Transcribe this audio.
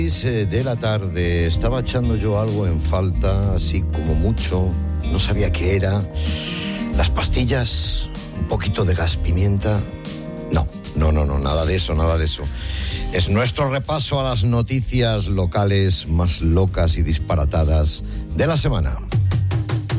De la tarde estaba echando yo algo en falta, así como mucho, no sabía qué era. Las pastillas, un poquito de gas pimienta. No, nada de eso. Es nuestro repaso a las noticias locales más locas y disparatadas de la semana.